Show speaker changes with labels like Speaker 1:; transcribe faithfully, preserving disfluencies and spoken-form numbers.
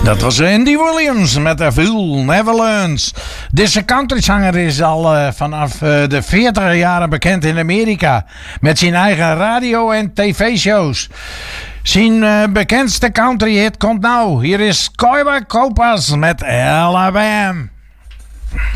Speaker 1: Dat was Andy Williams met A Fool Never Learns. Deze countryzanger is al uh, vanaf uh, de veertiger jaren bekend in Amerika. Met zijn eigen radio- en tv-shows. Zijn uh, bekendste country hit komt nou. Hier is Coy Copas met Alabama.